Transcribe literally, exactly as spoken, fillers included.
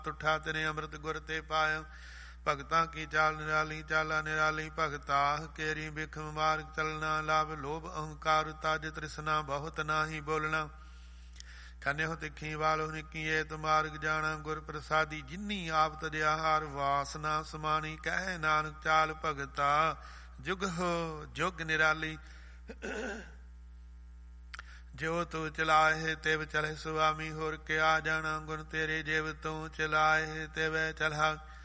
ਤੁਠਾ ਤੇਰੇ ਅੰਮ੍ਰਿਤ ਗੁਰ ਤੇ ਪਾਇਆ। ਭਗਤਾਂ ਕੀ ਚਾਲ ਨਿਰਾਲੀ ਚਾਲਾ ਨਿਰਾਲੀ ਭਗਤਾ ਕੇਰੀ ਬਿਖਮ ਮਾਰਗ ਚਲਣਾ। ਲਾਭ ਲੋਭ ਅਹੰਕਾਰ ਤਜ ਤ੍ਰਿਸ਼ਨਾ ਬਹੁਤ ਨਾਹੀ ਬੋਲਣਾ। ਕੰਨਿਓ ਤਿੱਖੀ ਵਾਲੋ ਨਿੱਕੀਏ ਤੁਮਾਰਗ ਜਾਣਾ। ਗੁਰ ਪ੍ਰਸਾਦੀ ਜਿਨੀ ਆਪ ਤਜਿਆ ਹਾਰ ਵਾਸਨਾ ਸਮਾਣੀ। ਕਹਿ ਨਾਨਕ ਚਾਲ ਭਗਤਾ ਜੁਗ ਹੋ ਜੁਗ ਨਿਰਾਲੀ। ਜੋ ਤੂੰ ਚਲਾਏ ਤਿਵ ਚਲੇ ਸੁਆਮੀ। ਹੋਰ ਕਿਆ ਜਾਣਾ ਗੁਣ ਤੇਰੇ ਜਿਵ ਤੂੰ ਚਲਾਏ ਤਿਵੈ ਚਲਾ।